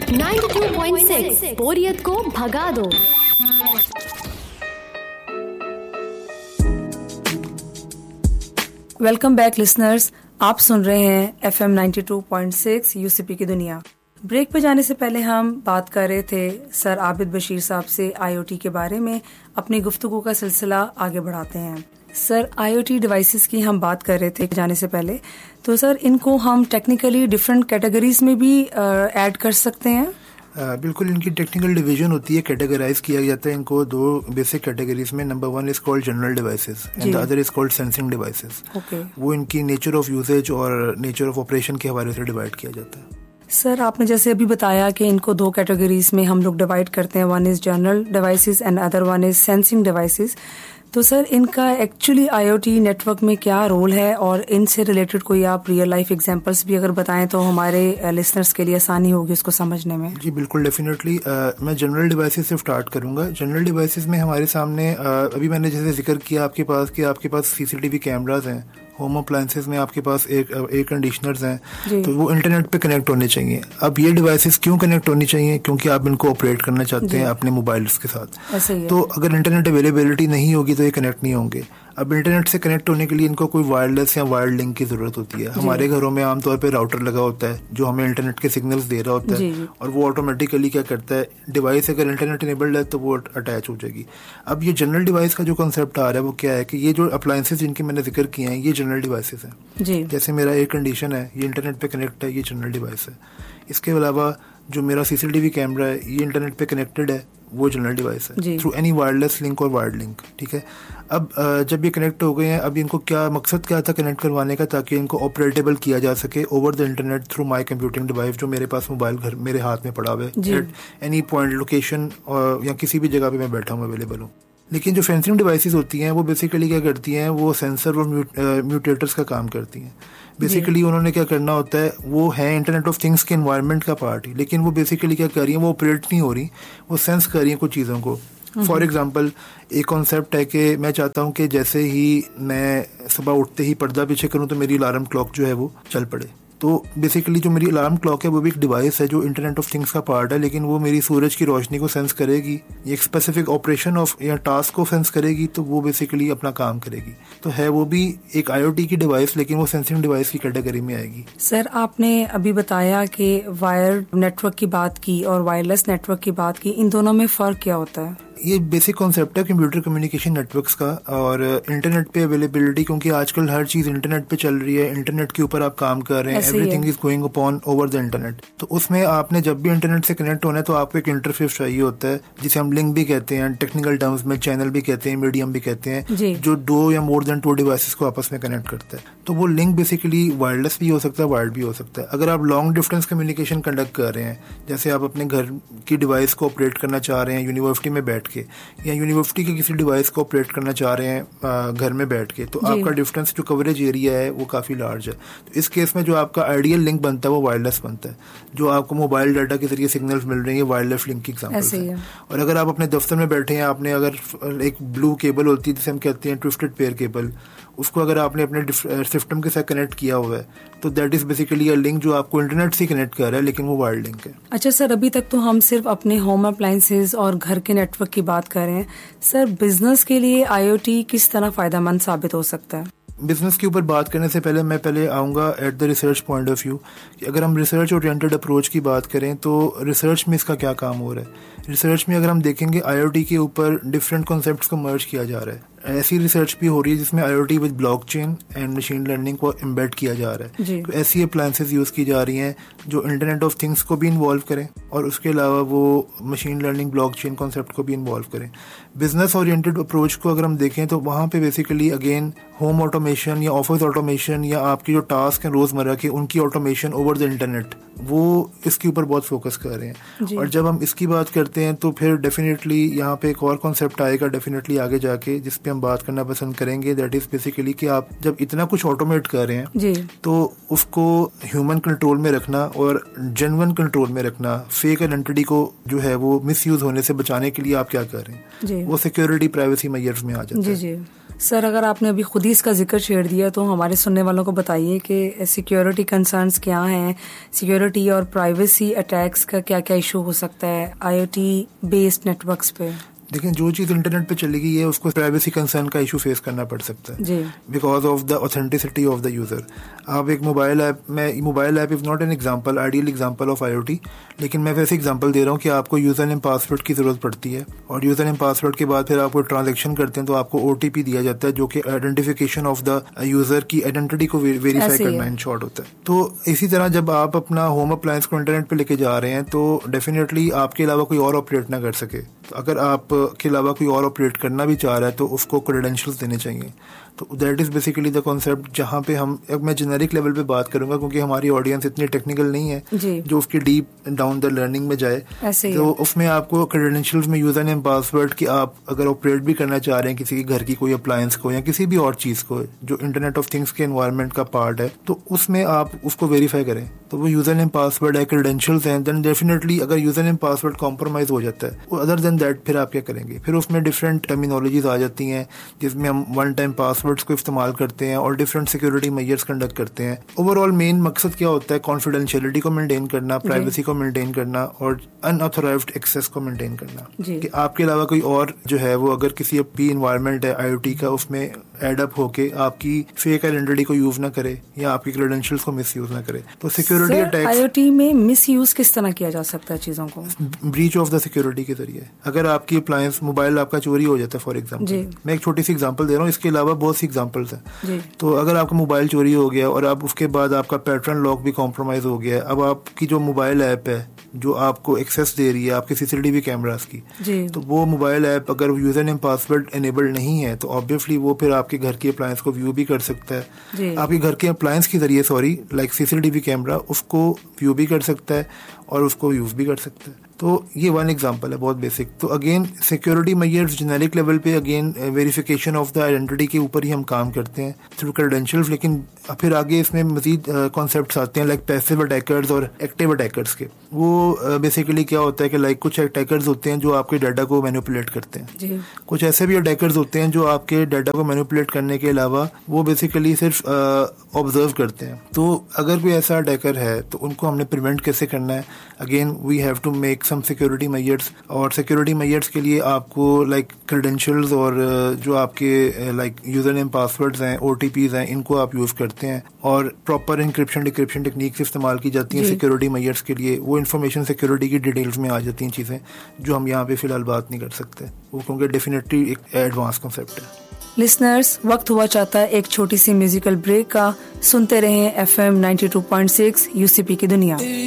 92.6 बोरियत को भगा दो। वेलकम बैक लिसनर्स, आप सुन रहे हैं FM 92.6 यूसीपी की दुनिया। ब्रेक पे जाने से पहले हम बात कर रहे थे सर आबिद बशीर साहब से आईओटी के बारे में। अपनी गुफ्तगू का सिलसिला आगे बढ़ाते हैं। सर, आईओटी डिवाइसेस की हम बात कर रहे थे जाने से पहले, तो सर इनको हम टेक्निकली डिफरेंट कैटेगरीज में भी ऐड कर सकते हैं? बिल्कुल, इनकी टेक्निकल डिवीजन होती है, कैटेगराइज किया जाता है इनको दो बेसिक कैटेगरीज में। Number 1 is called general devices and the other is called sensing devices. वो इनकी नेचर ऑफ यूजेज और नेचर ऑफ ऑपरेशन के हवाले से डिवाइड किया जाता है। सर, आपने जैसे अभी बताया कि इनको दो कैटेगरीज में हम लोग डिवाइड करते हैं, one is general devices and other one is sensing devices. तो सर, इनका एक्चुअली आईओटी नेटवर्क में क्या रोल है और इनसे रिलेटेड कोई आप रियल लाइफ एग्जांपल्स भी अगर बताएं तो हमारे लिसनर्स के लिए आसानी होगी उसको समझने में। जी बिल्कुल, डेफिनेटली। मैं जनरल डिवाइसेस से स्टार्ट करूंगा। जनरल डिवाइसेस में हमारे सामने अभी मैंने जैसे जिक्र किया आपके पास कि आपके पास सीसीटीवी कैमरास हैं, होम अप्लायंसेस में आपके पास एयर कंडीशनर्स हैं, तो वो इंटरनेट पे कनेक्ट होने चाहिए। अब ये डिवाइसेस क्यों कनेक्ट होनी चाहिए? क्योंकि आप इनको ऑपरेट करना चाहते हैं अपने मोबाइल्स के साथ। तो अगर इंटरनेट अवेलेबिलिटी नहीं होगी तो ये कनेक्ट नहीं होंगे। अब इंटरनेट से कनेक्ट होने के लिए इनको कोई वायरलेस या वायर्ड लिंक की जरूरत होती है। हमारे घरों में आमतौर पे राउटर लगा होता है जो हमें इंटरनेट के सिग्नल्स दे रहा होता है, और वो ऑटोमेटिकली क्या करता है, डिवाइस अगर इंटरनेट इनेबल्ड है तो वो अटैच हो जाएगी। अब ये जनरल डिवाइस का जो कॉन्सेप्ट आ रहा है वो क्या है कि ये जो अप्लायंसेस जिनकी मैंने जिक्र किए हैं ये जनरल डिवाइसेस हैं। जैसे मेरा एयर कंडीशन है, ये इंटरनेट पे कनेक्ट है, ये जनरल डिवाइस है। इसके अलावा जो मेरा सीसीटीवी कैमरा है ये इंटरनेट पे कनेक्टेड है, वो जनरल डिवाइस है थ्रू एनी वायरलेस लिंक और वायर्ड लिंक। ठीक है, अब जब ये कनेक्ट हो गए हैं, अब इनको क्या मकसद क्या था कनेक्ट करवाने का, ताकि इनको ऑपरेटेबल किया जा सके over the internet through my computing device, जो मेरे पास मोबाइल घर मेरे हाथ में पड़ा हुआ है, एनी पॉइंट लोकेशन या किसी भी जगह पे मैं बैठा हूँ अवेलेबल हूँ। लेकिन जो सेंसिंग डिवाइसेस होती हैं वो बेसिकली क्या करती हैं, वो सेंसर और म्यूटेटर्स का काम करती हैं। बेसिकली उन्होंने क्या करना होता है, वो है इंटरनेट ऑफ थिंग्स के एनवायरनमेंट का पार्ट ही, लेकिन वो बेसिकली क्या कर रही है, वो ऑपरेट नहीं हो रही, वो सेंस कर रही है कुछ चीज़ों को। फॉर एग्जाम्पल, एक कॉन्सेप्ट है कि मैं चाहता हूँ कि जैसे ही मैं सुबह उठते ही पर्दा पीछे करूँ तो मेरी अलार्म क्लॉक जो है वो चल पड़े। तो बेसिकली जो मेरी अलार्म क्लॉक है वो भी एक डिवाइस है जो इंटरनेट ऑफ थिंग्स का पार्ट है, लेकिन वो मेरी सूरज की रोशनी को सेंस करेगी, एक स्पेसिफिक ऑपरेशन ऑफ या टास्क को सेंस करेगी, तो वो बेसिकली अपना काम करेगी। तो है वो भी एक आईओटी की डिवाइस, लेकिन वो सेंसिंग डिवाइस की कैटेगरी में आएगी। सर, आपने अभी बताया कि वायर नेटवर्क की बात की और वायरलेस नेटवर्क की बात की, इन दोनों में फ़र्क क्या होता है? ये बेसिक कॉन्सेप्ट है कंप्यूटर कम्युनिकेशन नेटवर्क्स का और इंटरनेट पे अवेलेबिलिटी, क्योंकि आजकल हर चीज़ इंटरनेट पे चल रही है, इंटरनेट के ऊपर आप काम कर रहे हैं, everything is going upon over the internet. तो उसमें आपने जब भी इंटरनेट से कनेक्ट होना है तो आपको एक इंटरफेस चाहिए होता है, जिसे हम लिंक भी कहते हैं, टेक्निकल टर्म्स में चैनल भी कहते हैं, मीडियम भी कहते हैं, जो 2 या मोर देन 2 डिवाइसेस को आपस में कनेक्ट करता है। तो वो लिंक बेसिकली वायरलेस भी हो सकता है, वायर्ड भी हो सकता है। अगर आप लॉन्ग डिस्टेंस कम्युनिकेशन कंडक्ट कर रहे हैं, जैसे आप अपने घर की डिवाइस को ऑपरेट करना चाह रहे हैं यूनिवर्सिटी में बैठ के, या यूनिवर्सिटी के किसी डिवाइस को ऑपरेट करना चाह रहे हैं घर में बैठ के, तो आपका डिस्टेंस जो कवरेज एरिया है वो काफ़ी लार्ज है। तो इस केस में जो आपका आइडियल लिंक बनता है वो वायरलेस बनता है। जो आपको मोबाइल डाटा के जरिए सिग्नल्स मिल रहे हैं, वायरलेस लिंक की एग्जांपल्स है। और अगर आप अपने दफ्तर में बैठे हैं, आपने अगर एक ब्लू केबल होती है जिसे हम कहते हैं ट्विस्टेड पेयर केबल, उसको अगर आपने अपने सिस्टम के साथ कनेक्ट किया हुआ है, तो that is basically a link जो आपको इंटरनेट से कनेक्ट कर रहा है, लेकिन वो वायर्ड लिंक है। अच्छा सर, अभी तक तो हम सिर्फ अपने होम अप्लायंसेस और घर के नेटवर्क की बात कर रहे हैं। सर, बिजनेस के लिए आईओटी किस तरह फायदेमंद साबित हो सकता है? बिजनेस के ऊपर बात करने से पहले मैं आऊँगा at the research point of view कि अगर हम रिसर्च ओरिएंटेड अप्रोच की बात करें तो रिसर्च में इसका क्या काम हो रहा है। रिसर्च में अगर हम देखेंगे आईओटी के ऊपर डिफरेंट कॉन्सेप्ट्स को मर्ज किया जा रहा है। ऐसी रिसर्च भी हो रही है जिसमें IoT with blockchain and machine learning को एम्बेड किया जा रहा है। तो ऐसी अप्लायंसेस यूज़ की जा रही हैं जो इंटरनेट ऑफ थिंग्स को भी इन्वॉल्व करें और उसके अलावा वो मशीन लर्निंग ब्लॉकचेन कॉन्सेप्ट को भी इन्वॉल्व करें। बिजनेस ओरिएंटेड अप्रोच को अगर हम देखें तो वहाँ पे बेसिकली अगेन होम ऑटोमेशन या ऑफिस ऑटोमेशन या आपकी जो टास्क हैं रोज़मर्रा के, उनकी ऑटोमेशन ओवर द इंटरनेट, वो इसके ऊपर बहुत फोकस कर रहे हैं। और जब हम इसकी बात करते हैं तो फिर डेफिनेटली यहाँ पे एक और कॉन्सेप्ट आएगा डेफिनेटली आगे जाके, जिस पे हम बात करना पसंद करेंगे। दैट इज बेसिकली कि आप जब इतना कुछ ऑटोमेट कर रहे हैं तो उसको ह्यूमन कंट्रोल में रखना और जेन्युइन कंट्रोल में रखना, फेक आइडेंटिटी को जो है वो मिसयूज होने से बचाने के लिए आप क्या कर रहे हैं, वो सिक्योरिटी प्राइवेसी मेजर्स में आ जाता है। सर, अगर आपने अभी खुद ही इसका जिक्र छेड़ दिया तो हमारे सुनने वालों को बताइए कि सिक्योरिटी कंसर्न्स क्या हैं, सिक्योरिटी और प्राइवेसी अटैक्स का क्या क्या इशू हो सकता है IoT बेस्ड नेटवर्क्स पे। देखिए, जो चीज़ इंटरनेट पे चली गई है उसको प्राइवेसी कंसर्न का इशू फेस करना पड़ सकता है जी, because of the authenticity of the user. आप एक mobile app is not an example, ideal example of IoT, लेकिन मैं वैसे एग्जांपल दे रहा हूँ कि आपको यूज़र नेम पासवर्ड की ज़रूरत पड़ती है और यूज़र नेम पासवर्ड के बाद फिर आपको ट्रांजेक्शन करते हैं तो आपको OTP दिया जाता है जो कि आइडेंटिफिकेशन ऑफ द यूज़र की आइडेंटिटी को वेरीफाई करना इन शॉर्ट होता है। तो इसी तरह जब आप अपना होम अप्लायंस को इंटरनेट पर लेके जा रहे हैं तो डेफिनेटली आपके अलावा कोई और ऑपरेट ना कर सके। तो अगर आप के अलावा कोई और ऑपरेट करना भी चाह रहा है तो उसको क्रेडेंशियल्स देने चाहिए। तो that is basically the concept जहाँ पे मैं जेनेरिक लेवल पे बात करूंगा क्योंकि हमारी ऑडियंस इतनी टेक्निकल नहीं है जो उसकी डीप डाउन द लर्निंग में जाए। तो उसमें आपको क्रेडेंशियल्स में यूज़र नेम पासवर्ड की आप अगर ऑपरेट भी करना चाह रहे हैं किसी के घर की कोई अप्लायंस को या किसी भी और चीज़ को जो इंटरनेट ऑफ थिंग्स के एनवायरनमेंट का पार्ट है तो उसमें आप उसको वेरीफाई करें। तो वो यूज़र नेम पासवर्ड है, क्रेडेंशियल्स हैं, देन डेफिनेटली अगर यूज़र नेम पासवर्ड कॉम्प्रोमाइज़ हो जाता है अदर देन दैट फिर आप क्या करेंगे? फिर उसमें डिफरेंट टर्मिनोलॉजीज आ जाती हैं जिसमें हम वन टाइम पासवर्ड्स को इस्तेमाल करते हैं और डिफरेंट सिक्योरिटी मेजर्स कंडक्ट करते हैं। ओवरऑल मेन मकसद क्या होता है? कॉन्फिडेंशियलिटी को मेंटेन करना, प्राइवेसी को मेंटेन करना और अनऑथोराइज्ड एक्सेस को मेंटेन करना कि आपके अलावा कोई और जो है वो अगर किसी भी इन्वायरमेंट है IoT का उसमें एड अप होके आपकी फेक आइडेंटिटी को यूज ना करे या आपकी क्रेडेंशियल्स को मिस यूज ना करे। तो सिक्योरिटी अटैक्स IoT में मिस यूज किस तरह किया जा सकता है चीजों को? ब्रीच ऑफ द सिक्योरिटी के जरिए। अगर आपकी अप्लायंस मोबाइल आपका चोरी हो जाता है फॉर एग्जाम्पल, मैं एक छोटी सी एग्जाम्पल दे रहा हूँ, इसके अलावा बहुत सी एग्जाम्पल्स हैं। तो अगर आपका मोबाइल चोरी हो गया और अब उसके बाद आपका पैटर्न लॉक भी कॉम्प्रोमाइज हो गया, अब आपकी जो मोबाइल ऐप है जो आपको एक्सेस दे रही है आपके CCTV कैमरास की, तो वो मोबाइल ऐप अगर यूजर नेम पासवर्ड एनेबल्ड नहीं है तो ऑब्वियसली वो फिर आपके घर की अप्लायंस को व्यू भी कर सकता है, आपके घर के अप्लायंस के जरिए लाइक CCTV कैमरा उसको व्यू भी कर सकता है और उसको यूज भी कर सकता है। तो ये वन एग्जांपल है बहुत बेसिक। तो again security measures generic level पे again verification of the identity के ऊपर ही हम काम करते हैं थ्रू क्रेडेंशियल्स, लेकिन फिर आगे इसमें मजीद कॉन्सेप्ट्स आते हैं लाइक पैसिव अटैकर्स और एक्टिव अटैकर्स के। वो बेसिकली क्या होता है कि लाइक कुछ अटैकर्स होते हैं जो आपके डाटा को मैनिपुलेट करते हैं, कुछ ऐसे भी अटैकर्स होते हैं जो आपके डाटा को मैनिपुलेट करने के अलावा वो बेसिकली सिर्फ ऑब्जर्व करते हैं। तो अगर कोई ऐसा अटैकर है तो उनको हमने प्रिवेंट कैसे करना है? Again we have to make some security measures, और सिक्योरिटी मेजर्स के लिए आपको लाइक क्रेडेंशियल्स और जो आपके लाइक यूजर नेम पासवर्ड्स हैं, OTPs हैं, इनको आप यूज करते हैं और प्रॉपर इंक्रिप्शन डिक्रिप्शन टेक्निक्स इस्तेमाल की जाती हैं सिक्योरिटी मेजर्स के लिए। वो इन्फॉर्मेशन सिक्योरिटी की डिटेल्स में आ जाती हैं चीज़ें जो हम यहाँ पे फिलहाल बात नहीं कर सकते, वो क्योंकि डेफिनेटली एक एडवांस कॉन्सेप्ट है। लिसनर्स, वक्त हुआ चाहता है एक छोटी सी म्यूजिकल ब्रेक का। सुनते रहें FM 92.6 UCP की दुनिया।